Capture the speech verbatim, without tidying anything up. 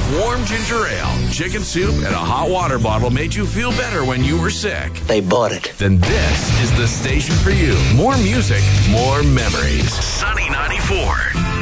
If warm ginger ale, chicken soup, and a hot water bottle made you feel better when you were sick, they bought it. Then this is the station for you. More music, more memories. Sunny ninety-four.